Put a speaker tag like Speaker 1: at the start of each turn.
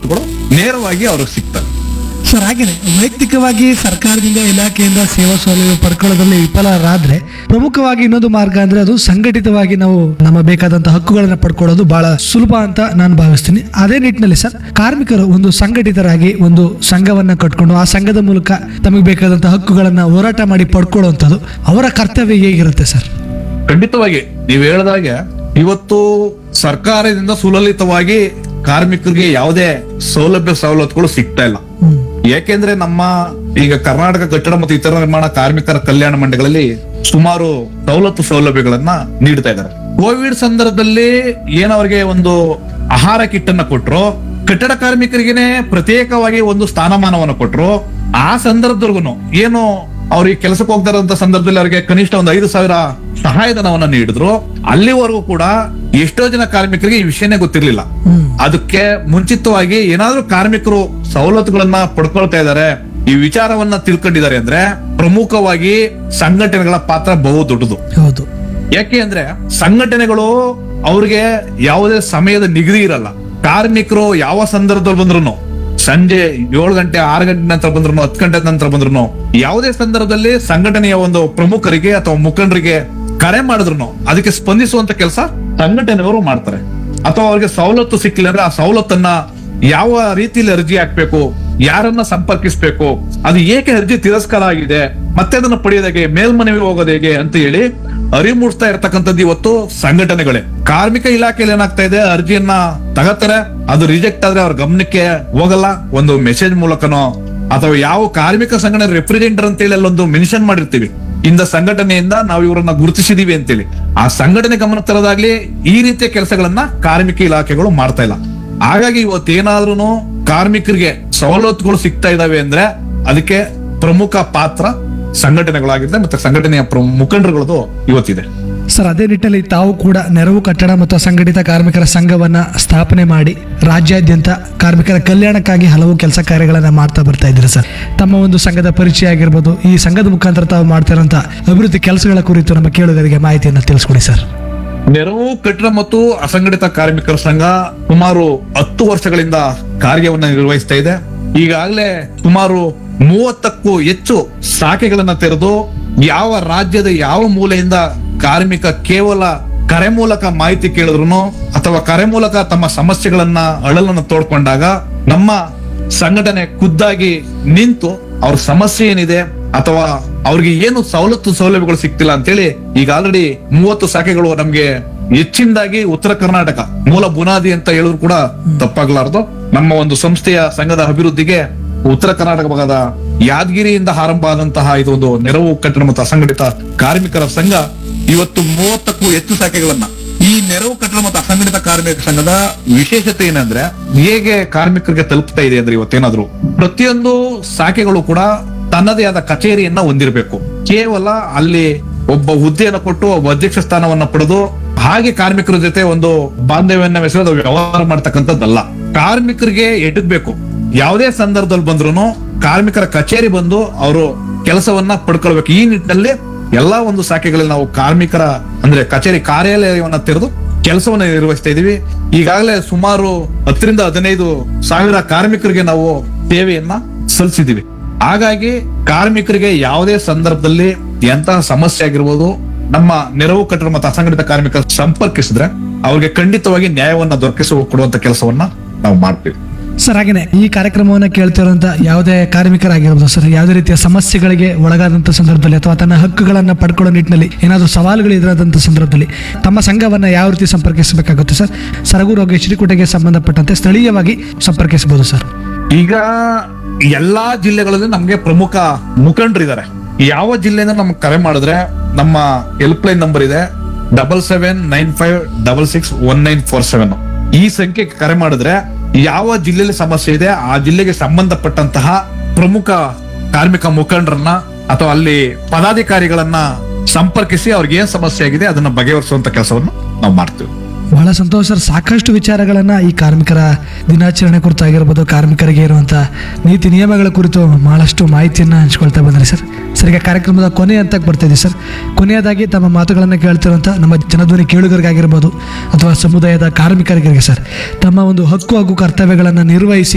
Speaker 1: ಸವಲತ್ತುಗಳು ನೇರವಾಗಿ ಅವ್ರಿಗೆ ಸಿಗ್ತವೆ.
Speaker 2: ಸರ್ ಹಾಗೇನೆ ವೈಯಕ್ತಿಕವಾಗಿ ಸರ್ಕಾರದಿಂದ ಇಲಾಖೆಯಿಂದ ಸೇವಾ ಸೌಲಭ್ಯ ಪಡ್ಕೊಳ್ಳೋದ್ರಲ್ಲಿ ವಿಫಲರಾದ್ರೆ ಪ್ರಮುಖವಾಗಿ ಇನ್ನೊಂದು ಮಾರ್ಗ ಅಂದ್ರೆ ಅದು ಸಂಘಟಿತವಾಗಿ ನಾವು ನಮ್ಮ ಬೇಕಾದಂತಹ ಹಕ್ಕುಗಳನ್ನ ಪಡ್ಕೊಳ್ಳೋದು ಬಹಳ ಸುಲಭ ಅಂತ ನಾನು ಭಾವಿಸ್ತೀನಿ. ಅದೇ ನಿಟ್ಟಿನಲ್ಲಿ ಸರ್ ಕಾರ್ಮಿಕರು ಒಂದು ಸಂಘಟಿತರಾಗಿ ಒಂದು ಸಂಘವನ್ನ ಕಟ್ಕೊಂಡು ಆ ಸಂಘದ ಮೂಲಕ ತಮಗೆ ಬೇಕಾದಂತಹ ಹಕ್ಕುಗಳನ್ನ ಹೋರಾಟ ಮಾಡಿ ಪಡ್ಕೊಳ್ಳುವಂಥದ್ದು ಅವರ ಕರ್ತವ್ಯ ಹೇಗಿರುತ್ತೆ ಸರ್?
Speaker 1: ಖಂಡಿತವಾಗಿ ನೀವು ಹೇಳಿದಾಗೆ ಇವತ್ತು ಸರ್ಕಾರದಿಂದ ಸುಲಲಿತವಾಗಿ ಕಾರ್ಮಿಕರಿಗೆ ಯಾವುದೇ ಸವಲತ್ತುಗಳು ಸಿಗ್ತಾ ಇಲ್ಲ. ಯಾಕೆಂದ್ರೆ ನಮ್ಮ ಈಗ ಕರ್ನಾಟಕ ಕಟ್ಟಡ ಮತ್ತು ಇತರ ನಿರ್ಮಾಣ ಕಾರ್ಮಿಕರ ಕಲ್ಯಾಣ ಮಂಡಳಿಗಳಲ್ಲಿ ಸುಮಾರು ಸೌಲಭ್ಯಗಳನ್ನ ನೀಡ್ತಾ ಇದ್ದಾರೆ. ಕೋವಿಡ್ ಸಂದರ್ಭದಲ್ಲಿ ಏನವರಿಗೆ ಒಂದು ಆಹಾರ ಕಿಟ್ ಅನ್ನ ಕೊಟ್ರು, ಕಟ್ಟಡ ಕಾರ್ಮಿಕರಿಗೇನೆ ಪ್ರತ್ಯೇಕವಾಗಿ ಒಂದು ಸ್ಥಾನಮಾನವನ್ನು ಕೊಟ್ರು. ಆ ಸಂದರ್ಭದವರೆಗೂ ಏನು ಅವ್ರಿಗೆ ಕೆಲಸಕ್ಕೆ ಹೋಗ್ತಾ ಇರೋಂತ ಸಂದರ್ಭದಲ್ಲಿ ಅವರಿಗೆ ಕನಿಷ್ಠ ಒಂದು 5,000 ಸಹಾಯಧನವನ್ನ ನೀಡಿದ್ರು. ಅಲ್ಲಿವರೆಗೂ ಕೂಡ ಎಷ್ಟೋ ಜನ ಕಾರ್ಮಿಕರಿಗೆ ಈ ವಿಷಯನೇ ಗೊತ್ತಿರ್ಲಿಲ್ಲ. ಅದಕ್ಕೆ ಮುಂಚಿತವಾಗಿ ಏನಾದ್ರೂ ಕಾರ್ಮಿಕರು ಸವಲತ್ತುಗಳನ್ನ ಪಡ್ಕೊಳ್ತಾ ಇದ್ದಾರೆ, ಈ ವಿಚಾರವನ್ನ ತಿಳ್ಕೊಂಡಿದ್ದಾರೆ ಅಂದ್ರೆ ಪ್ರಮುಖವಾಗಿ ಸಂಘಟನೆಗಳ ಪಾತ್ರ ಬಹು ದೊಡ್ಡದು.
Speaker 2: ಹೌದು.
Speaker 1: ಯಾಕೆ ಅಂದ್ರೆ ಸಂಘಟನೆಗಳು ಅವ್ರಿಗೆ ಯಾವುದೇ ಸಮಯದ ನಿಗದಿ ಇರಲ್ಲ. ಕಾರ್ಮಿಕರು ಯಾವ ಸಂದರ್ಭದಲ್ಲಿ ಬಂದ್ರು, ಸಂಜೆ 7 ಗಂಟೆ 6 ಗಂಟೆ ನಂತರ ಬಂದ್ರು, 10 ಗಂಟೆ ನಂತರ ಬಂದ್ರು, ಯಾವುದೇ ಸಂದರ್ಭದಲ್ಲಿ ಸಂಘಟನೆಯ ಒಂದು ಪ್ರಮುಖರಿಗೆ ಅಥವಾ ಮುಖಂಡರಿಗೆ ಕರೆ ಮಾಡಿದ್ರು ಅದಕ್ಕೆ ಸ್ಪಂದಿಸುವಂತ ಕೆಲಸ ಸಂಘಟನೆಯವರು ಮಾಡ್ತಾರೆ. ಅಥವಾ ಅವ್ರಿಗೆ ಸವಲತ್ತು ಸಿಕ್ಕಿಲ್ಲ ಅಂದ್ರೆ ಆ ಸವಲತ್ತನ್ನ ಯಾವ ರೀತಿಯಲ್ಲಿ ಅರ್ಜಿ ಹಾಕ್ಬೇಕು, ಯಾರನ್ನ ಸಂಪರ್ಕಿಸ್ಬೇಕು, ಅದು ಏಕೆ ಅರ್ಜಿ ತಿರಸ್ಕಾರ ಆಗಿದೆ, ಮತ್ತೆ ಅದನ್ನ ಪಡೆಯೋದಾಗೆ, ಮೇಲ್ಮನವಿ ಹೋಗೋದು ಹೇಗೆ ಅಂತ ಹೇಳಿ ಅರಿವು ಮೂಡಿಸ್ತಾ ಇರ್ತಕ್ಕಂಥದ್ದು ಇವತ್ತು ಸಂಘಟನೆಗಳೇ. ಕಾರ್ಮಿಕ ಇಲಾಖೆಯಲ್ಲಿ ಏನಾಗ್ತಾ ಇದೆ, ಅರ್ಜಿಯನ್ನ ತಗತ್ತಾರೆ, ಅದು ರಿಜೆಕ್ಟ್ ಆದ್ರೆ ಅವ್ರ ಗಮನಕ್ಕೆ ಹೋಗಲ್ಲ. ಒಂದು ಮೆಸೇಜ್ ಮೂಲಕನೋ ಅಥವಾ ಯಾವ ಕಾರ್ಮಿಕ ಸಂಘಟನೆ ರೆಪ್ರೆಸೆಂಟರ್ ಅಂತೇಳಿ ಅಲ್ಲೊಂದು ಮೆನ್ಷನ್ ಮಾಡಿರ್ತೀವಿ, ಇಂದ ಸಂಘಟನೆಯಿಂದ ನಾವು ಇವರನ್ನ ಗುರುತಿಸಿದೀವಿ ಅಂತೇಳಿ, ಆ ಸಂಘಟನೆ ಗಮನ ತರೋದಾಗ್ಲಿ ಈ ರೀತಿಯ ಕೆಲಸಗಳನ್ನ ಕಾರ್ಮಿಕ ಇಲಾಖೆಗಳು ಮಾಡ್ತಾ ಇಲ್ಲ. ಹಾಗಾಗಿ ಇವತ್ತೇನಾದ್ರೂ ಕಾರ್ಮಿಕರಿಗೆ ಸವಲತ್ತುಗಳು ಸಿಗ್ತಾ ಇದಾವೆ ಅಂದ್ರೆ ಅದಕ್ಕೆ ಪ್ರಮುಖ ಪಾತ್ರ ಸಂಘಟನೆಗಳಾಗಿದೆ ಮತ್ತೆ ಸಂಘಟನೆಯ ಮುಖಂಡರುಗಳದು ಇವತ್ತಿದೆ.
Speaker 2: ಸರ್ ಅದೇ ನಿಟ್ಟಿನಲ್ಲಿ ತಾವು ಕೂಡ ನೆರವು ಕಟ್ಟಡ ಮತ್ತು ಅಸಂಘಟಿತ ಕಾರ್ಮಿಕರ ಸಂಘವನ್ನ ಸ್ಥಾಪನೆ ಮಾಡಿ ರಾಜ್ಯಾದ್ಯಂತ ಕಾರ್ಮಿಕರ ಕಲ್ಯಾಣಕ್ಕಾಗಿ ಹಲವು ಕೆಲಸ ಕಾರ್ಯಗಳನ್ನ ಮಾಡ್ತಾ ಬರ್ತಾ ಇದ್ದೀರಿ ಸರ್. ತಮ್ಮ ಒಂದು ಸಂಘದ ಪರಿಚಯ ಆಗಿರ್ಬೋದು, ಈ ಸಂಘದ ಮುಖಾಂತರ ತಾವು ಮಾಡ್ತಾ ಇರುವಂತ ಅಭಿವೃದ್ಧಿ ಕೆಲಸಗಳ ಕುರಿತು ನಮ್ಮ ಕೇಳುಗರಿಗೆ ಮಾಹಿತಿಯನ್ನ ತಿಳಿಸ್ಕೊಡಿ ಸರ್.
Speaker 1: ನೆರವು ಕಟ್ಟಡ ಮತ್ತು ಅಸಂಘಟಿತ ಕಾರ್ಮಿಕರ ಸಂಘ ಸುಮಾರು 10 ವರ್ಷಗಳಿಂದ ಕಾರ್ಯವನ್ನ ನಿರ್ವಹಿಸ್ತಾ ಇದೆ. ಈಗಾಗಲೇ ಸುಮಾರು 30ಕ್ಕೂ ಹೆಚ್ಚು ಶಾಖೆಗಳನ್ನ ತೆರೆದು ಯಾವ ರಾಜ್ಯದ ಯಾವ ಮೂಲೆಯಿಂದ ಕಾರ್ಮಿಕ ಕೇವಲ ಕರೆ ಮೂಲಕ ಮಾಹಿತಿ ಕೇಳಿದ್ರು ಅಥವಾ ಕರೆ ಮೂಲಕ ತಮ್ಮ ಸಮಸ್ಯೆಗಳನ್ನ ಅಳಲನ್ನು ತೋಡ್ಕೊಂಡಾಗ ನಮ್ಮ ಸಂಘಟನೆ ಖುದ್ದಾಗಿ ನಿಂತು ಅವ್ರ ಸಮಸ್ಯೆ ಏನಿದೆ ಅಥವಾ ಅವ್ರಿಗೆ ಏನು ಸೌಲಭ್ಯಗಳು ಸಿಗ್ತಿಲ್ಲ ಅಂತೇಳಿ ಈಗ ಆಲ್ರೆಡಿ 30 ಶಾಖೆಗಳು ನಮ್ಗೆ ಹೆಚ್ಚಿನದಾಗಿ ಉತ್ತರ ಕರ್ನಾಟಕ ಮೂಲ ಬುನಾದಿ ಅಂತ ಹೇಳಿದ್ರು ಕೂಡ ತಪ್ಪಾಗ್ಲಾರ್ದು. ನಮ್ಮ ಒಂದು ಸಂಸ್ಥೆಯ ಸಂಘದ ಅಭಿವೃದ್ಧಿಗೆ ಉತ್ತರ ಕರ್ನಾಟಕ ಭಾಗದ ಯಾದಗಿರಿಯಿಂದ ಆರಂಭ ಆದಂತಹ ಇದೊಂದು ನೆರವು ಕಟ್ಟಡ ಮತ್ತು ಅಸಂಘಟಿತ ಕಾರ್ಮಿಕರ ಸಂಘ ಇವತ್ತು 30ಕ್ಕೂ ಹೆಚ್ಚು ಶಾಖೆಗಳನ್ನ ಈ ನೆರವು ಕಟ್ಟಡ ಮತ್ತು ಅಸಂಘಟಿತ ಕಾರ್ಮಿಕ ಸಂಘದ ವಿಶೇಷತೆ ಏನಂದ್ರೆ ಹೇಗೆ ಕಾರ್ಮಿಕರಿಗೆ ತಲುಪ್ತಾ ಇದೆ ಅಂದ್ರೆ ಇವತ್ತೇನಾದ್ರು ಪ್ರತಿಯೊಂದು ಶಾಖೆಗಳು ಕೂಡ ತನ್ನದೇ ಆದ ಕಚೇರಿಯನ್ನ ಹೊಂದಿರಬೇಕು. ಕೇವಲ ಅಲ್ಲಿ ಒಬ್ಬ ಹುದ್ದೆಯನ್ನು ಕೊಟ್ಟು ಒಬ್ಬ ಅಧ್ಯಕ್ಷ ಸ್ಥಾನವನ್ನ ಪಡೆದು ಹಾಗೆ ಕಾರ್ಮಿಕರ ಜೊತೆ ಒಂದು ಬಾಂಧವ್ಯವನ್ನ ಬೆಸೆದು ವ್ಯವಹಾರ ಮಾಡ್ತಕ್ಕಂಥದ್ದಲ್ಲ. ಕಾರ್ಮಿಕರಿಗೆ ಎಟಕ್ಬೇಕು, ಯಾವುದೇ ಸಂದರ್ಭದಲ್ಲಿ ಬಂದ್ರು ಕಾರ್ಮಿಕರ ಕಚೇರಿ ಬಂದು ಅವರು ಕೆಲಸವನ್ನ ಪಡ್ಕೊಳ್ಬೇಕು. ಈ ನಿಟ್ಟಿನಲ್ಲಿ ಎಲ್ಲಾ ಒಂದು ಶಾಖೆಗಳಲ್ಲಿ ನಾವು ಕಾರ್ಮಿಕರ ಅಂದ್ರೆ ಕಚೇರಿ ಕಾರ್ಯಾಲಯವನ್ನ ತೆರೆದು ಕೆಲಸವನ್ನ ನಿರ್ವಹಿಸ್ತಾ ಇದೀವಿ. ಈಗಾಗಲೇ ಸುಮಾರು 10ರಿಂದ 15 ಸಾವಿರ ಕಾರ್ಮಿಕರಿಗೆ ನಾವು ಸೇವೆಯನ್ನ ಸಲ್ಲಿಸಿದೀವಿ. ಹಾಗಾಗಿ ಕಾರ್ಮಿಕರಿಗೆ ಯಾವುದೇ ಸಂದರ್ಭದಲ್ಲಿ ಎಂತಹ ಸಮಸ್ಯೆ ಆಗಿರ್ಬೋದು, ನಮ್ಮ ನೆರವು ಕಟ್ಟಡ ಮತ್ತು ಅಸಂಘಟಿತ ಕಾರ್ಮಿಕರ ಸಂಪರ್ಕಿಸಿದ್ರೆ ಅವ್ರಿಗೆ ಖಂಡಿತವಾಗಿ ನ್ಯಾಯವನ್ನ ಕೊಡುವಂತ ಕೆಲಸವನ್ನ ನಾವು ಮಾಡ್ತೀವಿ.
Speaker 2: ಸರ್ ಹಾಗೇನೆ ಈ ಕಾರ್ಯಕ್ರಮವನ್ನು ಕೇಳ್ತಿರುವಂತ ಯಾವುದೇ ಕಾರ್ಮಿಕರಾಗಿರ್ಬೋದು ಸರ್, ಯಾವುದೇ ರೀತಿಯ ಸಮಸ್ಯೆಗಳಿಗೆ ಒಳಗಾದಂತ ಸಂದರ್ಭದಲ್ಲಿ ಅಥವಾ ತನ್ನ ಹಕ್ಕುಗಳನ್ನ ಪಡ್ಕೊಳ್ಳೋ ನಿಟ್ಟಿನಲ್ಲಿ ಏನಾದರೂ ಸವಾಲುಗಳು ಎದುರಾದಂತ ಸಂದರ್ಭದಲ್ಲಿ ತಮ್ಮ ಸಂಘವನ್ನ ಯಾವ ರೀತಿ ಸಂಪರ್ಕಿಸಬೇಕಾಗುತ್ತೆ ಸರ್? ಸರಗೂರು ಹಾಗೂ ಶ್ರೀಕೋಟೆಗೆ ಸಂಬಂಧಪಟ್ಟಂತೆ ಸ್ಥಳೀಯವಾಗಿ ಸಂಪರ್ಕಿಸಬಹುದು ಸರ್.
Speaker 1: ಈಗ ಎಲ್ಲಾ ಜಿಲ್ಲೆಗಳಲ್ಲಿ ನಮ್ಗೆ ಪ್ರಮುಖ ಮುಖಂಡರಿದ್ದಾರೆ. ಯಾವ ಜಿಲ್ಲೆಯಿಂದ ನಮ್ಗೆ ಕರೆ ಮಾಡಿದ್ರೆ ನಮ್ಮ ಹೆಲ್ಪ್ ಲೈನ್ ನಂಬರ್ ಇದೆ 7795661947. ಈ ಸಂಖ್ಯೆಗೆ ಕರೆ ಮಾಡಿದ್ರೆ ಯಾವ ಜಿಲ್ಲೆಯಲ್ಲಿ ಸಮಸ್ಯೆ ಇದೆ ಆ ಜಿಲ್ಲೆಗೆ ಸಂಬಂಧಪಟ್ಟಂತಹ ಪ್ರಮುಖ ಕಾರ್ಮಿಕ ಮುಖಂಡರನ್ನ ಅಥವಾ ಅಲ್ಲಿ ಪದಾಧಿಕಾರಿಗಳನ್ನ ಸಂಪರ್ಕಿಸಿ ಅವ್ರಿಗೆ ಏನ್ ಸಮಸ್ಯೆ ಆಗಿದೆ ಅದನ್ನ ಬಗೆಹರಿಸುವಂತ ಕೆಲಸವನ್ನು ನಾವು ಮಾಡ್ತೀವಿ.
Speaker 2: ಬಹಳ ಸಂತೋಷ ಸರ್. ಸಾಕಷ್ಟು ವಿಚಾರಗಳನ್ನ ಈ ಕಾರ್ಮಿಕರ ದಿನಾಚರಣೆ ಕುರಿತಾಗಿರ್ಬೋದು, ಕಾರ್ಮಿಕರಿಗೆ ಇರುವಂತಹ ನೀತಿ ನಿಯಮಗಳ ಕುರಿತು ಬಹಳಷ್ಟು ಮಾಹಿತಿಯನ್ನ ಹಂಚ್ಕೊಳ್ತಾ ಬಂದ್ರಿ ಸರ್. ಸರ್ ಈಗ ಕಾರ್ಯಕ್ರಮದ ಕೊನೆ ಹಂತಕ್ಕೆ ಬರ್ತಾ ಇದೆ ಸರ್. ಕೊನೆಯದಾಗಿ ತಮ್ಮ ಮಾತುಗಳನ್ನ ಕೇಳ್ತಿರುವಂತ ನಮ್ಮ ಜನಧ್ವನಿ ಕೇಳುಗರಿಗಾಗಿರ್ಬೋದು ಅಥವಾ ಸಮುದಾಯದ ಕಾರ್ಮಿಕರಿಗೆ ಸರ್, ತಮ್ಮ ಒಂದು ಹಕ್ಕು ಹಾಗೂ ಕರ್ತವ್ಯಗಳನ್ನ ನಿರ್ವಹಿಸಿ